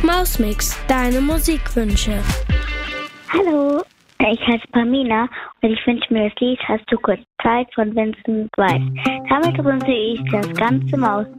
Mausmix, deine Musikwünsche. Hallo, ich heiße Pamina und ich wünsche mir das Lied Hast du kurz Zeit von Vincent Weiss. Damit wünsche ich das ganze Maus.